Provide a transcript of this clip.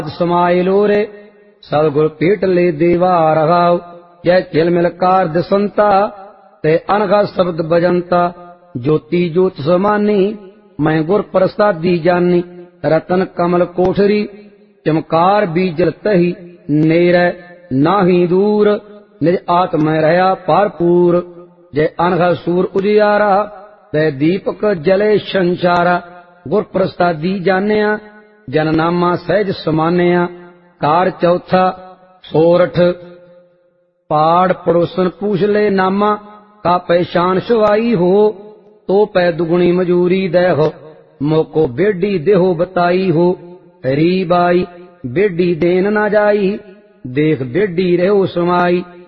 समाये लोरे सतगुर पेट ले देवा रहाव। जय चिल मिलकार दिसंता ते अनघा शब्द बजंता। ज्योति ज्योत समानी मैं गुर प्रसादी जानी। रतन कमल कोठरी चमकार बीजल तही नेरै नाही दूर। निज आत्म रहा पारपूर। जय अनघा सूर उजियारा तै दीपक जले संचारा। गुर प्रसादी जानिया जननामा सहज समानिया। कार चौथा सोरठ पाड़ पड़ोसन पूछ ले नामा। का पहचान सुवाई हो तो पै दुगुनी मजूरी दे हो। मोको बेडी देहो बताई हो। री बाई बेडी देन ना जाई देख बेडी रहो समाई।